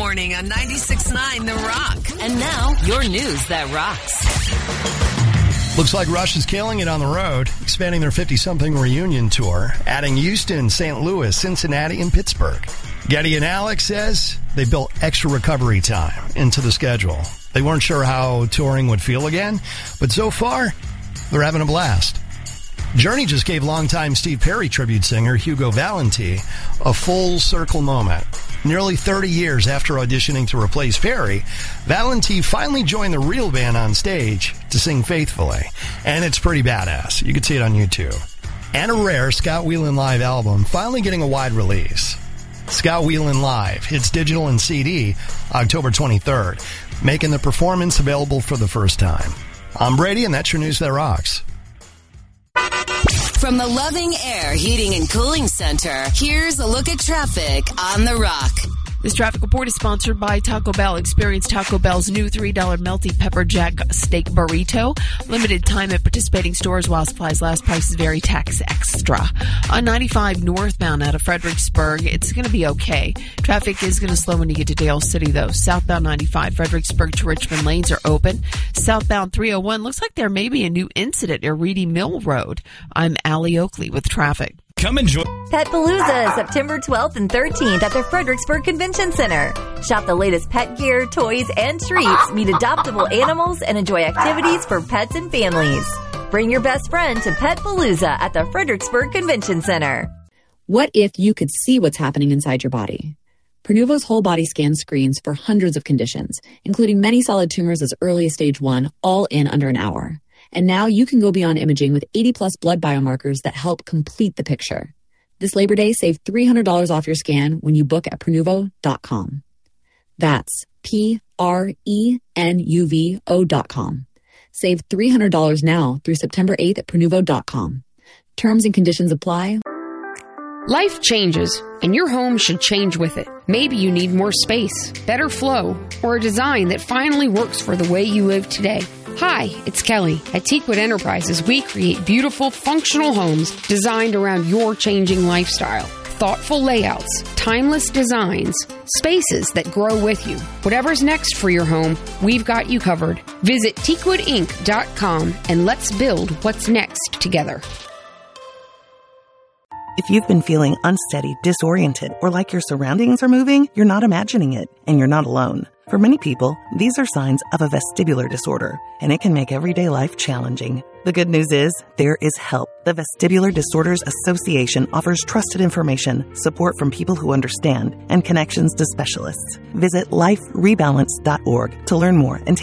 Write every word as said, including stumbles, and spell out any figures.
morning on ninety-six point nine The Rock. And now, your news that rocks. Looks like Rush is killing it on the road, expanding their fifty-something reunion tour, adding Houston, Saint Louis, Cincinnati, and Pittsburgh. Getty and Alex says they built extra recovery time into the schedule. They weren't sure how touring would feel again, but so far, they're having a blast. Journey just gave longtime Steve Perry tribute singer Hugo Valenti a full circle moment. Nearly thirty years after auditioning to replace Perry, Valenti finally joined the real band on stage to sing Faithfully. And it's pretty badass. You can see it on YouTube. And a rare Scott Weiland Live album finally getting a wide release. Scott Weiland Live hits digital and C D October twenty-third, making the performance available for the first time. I'm Brady, and that's your news that rocks. From the Loving Air Heating and Cooling Center, here's a look at traffic on The Rock. This traffic report is sponsored by Taco Bell. Experience Taco Bell's new three dollar melty pepper jack steak burrito. Limited time at participating stores while supplies last. Prices vary. Tax extra. On ninety-five northbound out of Fredericksburg, it's going to be okay. Traffic is going to slow when you get to Dale City, though. Southbound ninety-five, Fredericksburg to Richmond lanes are open. Southbound three oh one, looks like there may be a new incident near Reedy Mill Road. I'm Allie Oakley with traffic. Come enjoy Petpalooza, September twelfth and thirteenth at the Fredericksburg Convention Center. Shop the latest pet gear, toys, and treats, meet adoptable animals, and enjoy activities for pets and families. Bring your best friend to Petpalooza at the Fredericksburg Convention Center. What if you could see what's happening inside your body? Pronuvo's whole body scan screens for hundreds of conditions, including many solid tumors as early as stage one, all in under an hour. And now you can go beyond imaging with eighty plus blood biomarkers that help complete the picture. This Labor Day, save three hundred dollars off your scan when you book at Pronuvo dot com. That's P R E N U V O dot com. Save three hundred dollars now through September eighth at Pronuvo dot com. Terms and conditions apply. Life changes, and your home should change with it. Maybe you need more space, better flow, or a design that finally works for the way you live today. Hi, it's Kelly. At Teakwood Enterprises, we create beautiful, functional homes designed around your changing lifestyle. Thoughtful layouts, timeless designs, spaces that grow with you. Whatever's next for your home, we've got you covered. Visit teakwood inc dot com and let's build what's next together. If you've been feeling unsteady, disoriented, or like your surroundings are moving, you're not imagining it, and you're not alone. For many people, these are signs of a vestibular disorder, and it can make everyday life challenging. The good news is, there is help. The Vestibular Disorders Association offers trusted information, support from people who understand, and connections to specialists. Visit life rebalance dot org to learn more and